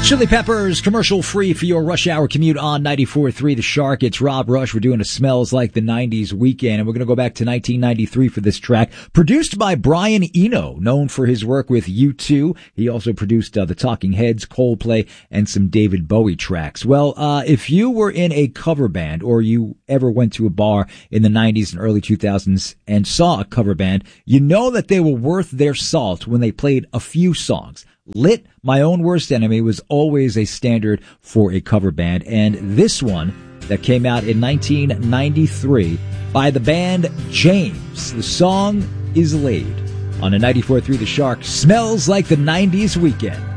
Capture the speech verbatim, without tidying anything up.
Chili Peppers, commercial free for your rush hour commute on ninety-four point three The Shark. It's Rob Rush. We're doing a Smells Like the nineties weekend, and we're going to go back to nineteen ninety-three for this track. Produced by Brian Eno, known for his work with U two. He also produced uh, the Talking Heads, Coldplay, and some David Bowie tracks. Well, uh, if you were in a cover band or you ever went to a bar in the nineties and early two thousands and saw a cover band, you know that they were worth their salt when they played a few songs. Lit, My Own Worst Enemy, was always a standard for a cover band, and this one that came out in nineteen ninety-three by the band James. The song is Laid on a ninety-four point three The Shark. Smells Like the nineties weekend.